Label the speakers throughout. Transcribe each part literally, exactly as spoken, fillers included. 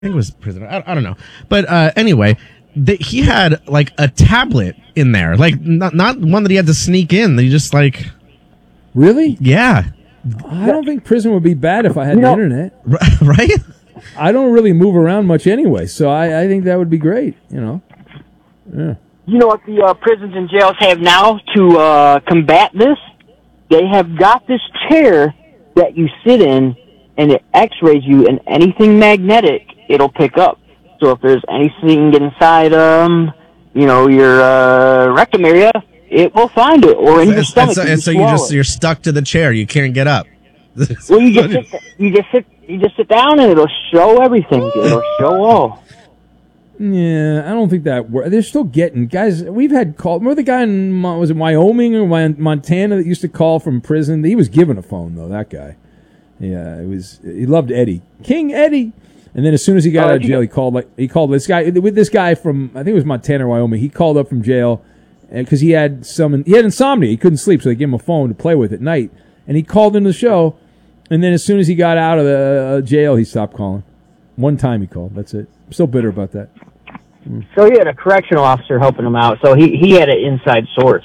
Speaker 1: think it was prisoner. I, I don't know. But uh, anyway, the, he had like a tablet in there, like not not one that he had to sneak in. They just like,
Speaker 2: really?
Speaker 1: Yeah.
Speaker 2: I don't think prison would be bad if I had
Speaker 3: You
Speaker 2: the
Speaker 3: know-
Speaker 2: internet.
Speaker 1: Right?
Speaker 2: I don't really move around much anyway, so I, I think that would be great. You know. Yeah.
Speaker 3: You know what the uh, prisons and jails have now to uh, combat this? They have got this chair that you sit in, and it x-rays you, and anything magnetic, it'll pick up. So if there's anything inside, um, you know, your uh, rectum area, it will find it, or in
Speaker 1: And
Speaker 3: your
Speaker 1: so,
Speaker 3: stomach.
Speaker 1: and so, and so you
Speaker 3: swallow
Speaker 1: just
Speaker 3: it.
Speaker 1: you're stuck to the chair. You can't get up.
Speaker 3: Well, you just sit, you just sit, you just sit down, and it'll show everything. It'll show all.
Speaker 2: Yeah, I don't think that wor- they're still getting guys. We've had call. Remember the guy in Mo- was it Wyoming or Wy- Montana that used to call from prison? He was given a phone though. That guy. Yeah, it was. He loved Eddie, King Eddie. And then as soon as he got
Speaker 3: Oh,
Speaker 2: out of jail, he called like he called this guy with this guy from I think it was Montana or Wyoming. He called up from jail because he had some he had insomnia. He couldn't sleep, so they gave him a phone to play with at night. And he called into the show. And then as soon as he got out of the uh, jail, he stopped calling. One time he called. That's it. I'm still bitter about that.
Speaker 3: So he had a correctional officer helping him out. So he, he had an inside source.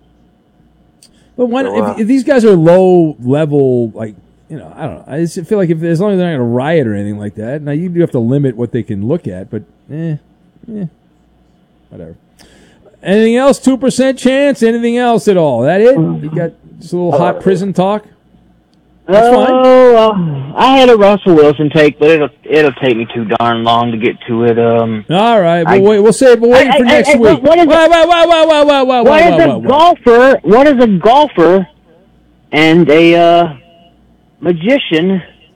Speaker 2: But when
Speaker 3: So, uh,
Speaker 2: if, if these guys are low level, like you know, I don't know. I just feel like if as long as they're not going to riot or anything like that. Now you do have to limit what they can look at, but eh, eh, whatever. Anything else? Two percent chance? Anything else at all? That it? You got just a little hot prison talk. That's fine.
Speaker 3: Oh, uh, I had a Russell Wilson take, but it'll it'll take me too darn long to get to it. Um,
Speaker 2: All right,
Speaker 3: I-
Speaker 2: we'll wait. We'll save. We'll wait
Speaker 3: I-
Speaker 2: for
Speaker 3: I-
Speaker 2: next
Speaker 3: I-
Speaker 2: week.
Speaker 3: what is it-
Speaker 2: Wait, wait, wait, wait, wait, wait, wait,
Speaker 3: what
Speaker 2: wait,
Speaker 3: is
Speaker 2: wait,
Speaker 3: a
Speaker 2: wait.
Speaker 3: golfer? What is a golfer and a uh, magician?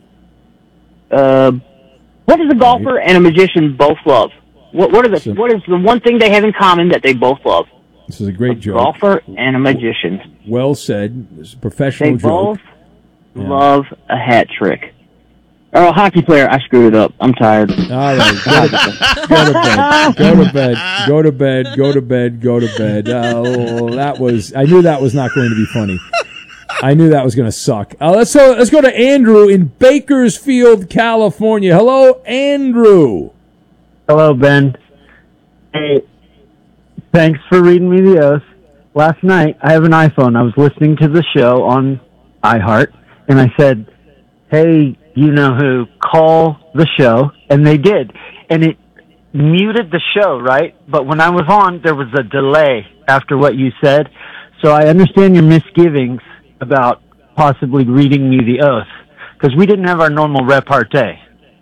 Speaker 3: Uh, what does a golfer and a magician both love? What what are the
Speaker 2: So-
Speaker 3: what is the one thing they have in common that they both love?
Speaker 2: This is a great joke.
Speaker 3: Golfer and a magician.
Speaker 2: Well said. It's a
Speaker 3: They
Speaker 2: professional joke.
Speaker 3: both
Speaker 2: Yeah.
Speaker 3: love a hat trick. Or a hockey player. I screwed it up. I'm tired.
Speaker 2: All right, go to, go to bed. Go to bed. Go to bed. Go to bed. Go to bed. Oh, that was. I knew that was not going to be funny. I knew that was going to suck. Uh, let's go. Let's go to Andrew in Bakersfield, California. Hello, Andrew.
Speaker 4: Hello, Ben. Hey, thanks for reading me the oath. Last night, I have an iPhone. I was listening to the show on iHeart, and I said, hey, you know who, call the show, and they did. And it muted the show, right? But when I was on, there was a delay after what you said. So I understand your misgivings about possibly reading me the oath, because we didn't have our normal repartee.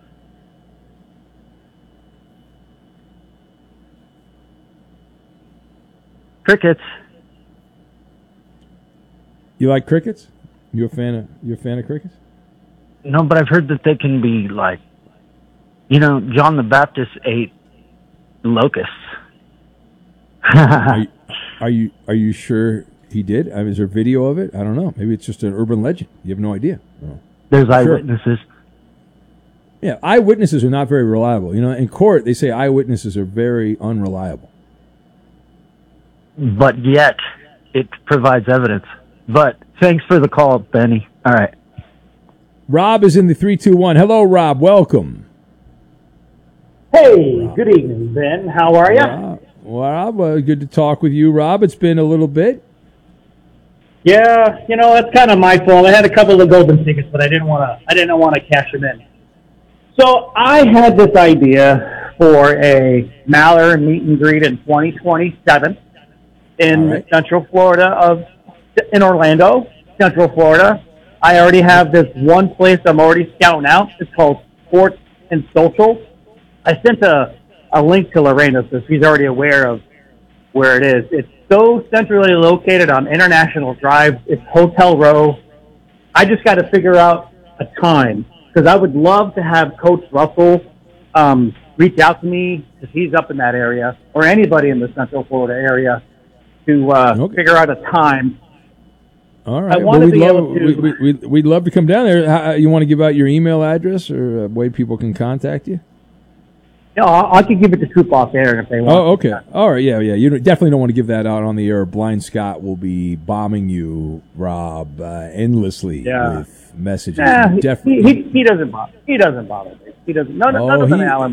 Speaker 4: Crickets.
Speaker 2: You like crickets? You a fan of? You a fan of crickets?
Speaker 4: No, but I've heard that they can be like, you know, John the Baptist ate locusts.
Speaker 2: Are you, are you are you sure he did? I mean, is there video of it? I don't know. Maybe it's just an urban legend. You have no idea. Oh.
Speaker 4: There's
Speaker 2: Sure.
Speaker 4: eyewitnesses.
Speaker 2: Yeah, eyewitnesses are not very reliable. You know, in court they say eyewitnesses are very unreliable.
Speaker 4: But yet, it provides evidence. But thanks for the call, Benny. All right.
Speaker 2: Rob is in the three two one. Hello, Rob. Welcome.
Speaker 5: Hey, good evening, Ben. How are you?
Speaker 2: Rob, Rob uh, good to talk with you, Rob. It's been a little bit.
Speaker 5: Yeah, you know, it's kind of my fault. I had a couple of golden tickets, but I didn't want to. I didn't want to cash them in. So I had this idea for a Maller meet and greet in twenty twenty-seven in
Speaker 2: right.
Speaker 5: Central Florida of in Orlando, Central Florida. I already have this one place I'm already scouting out. It's called Sports and Social. I sent a, a link to Lorena, so she's already aware of where it is. It's so centrally located on International Drive. It's Hotel Row. I just got to figure out a time, because I would love to have Coach Russell um, reach out to me, because he's up in that area, or anybody in the Central Florida area, to uh,
Speaker 2: Okay.
Speaker 5: figure out a time.
Speaker 2: All right.
Speaker 5: I wanna
Speaker 2: we'd
Speaker 5: be
Speaker 2: love,
Speaker 5: able to-
Speaker 2: we, we, we'd, we'd love to come down there. How, you want to give out your email address or a way people can contact you?
Speaker 5: No, I, I could give it to Troop off air if they want.
Speaker 2: Oh, okay. All right. Yeah, yeah. You don't- definitely don't want to give that out on the air. Blind Scott will be bombing you, Rob, uh, endlessly
Speaker 5: Yeah.
Speaker 2: with messages.
Speaker 5: Nah,
Speaker 2: You
Speaker 5: he,
Speaker 2: definitely.
Speaker 5: he, he doesn't bother. He doesn't bother me. He doesn't. No, no,
Speaker 2: Oh,
Speaker 5: none of them
Speaker 2: he-
Speaker 5: Alan